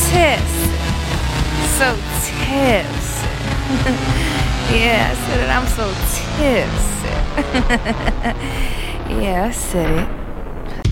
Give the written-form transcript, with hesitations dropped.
tipsy. So tipsy. Yeah, I said it. I'm so tipsy. Yeah, I said it.